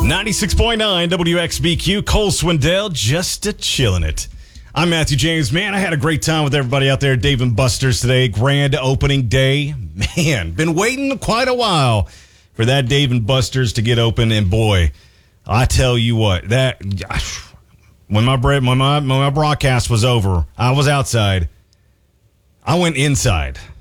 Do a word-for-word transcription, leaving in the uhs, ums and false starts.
ninety-six point nine W X B Q, Cole Swindell, just a chilling it. I'm Matthew James. Man, I had a great time with everybody out there at Dave and Buster's today. Grand opening day. Man, been waiting quite a while for that Dave and Buster's to get open. And boy, I tell you what, that when my when my when my broadcast was over, I was outside. I went inside.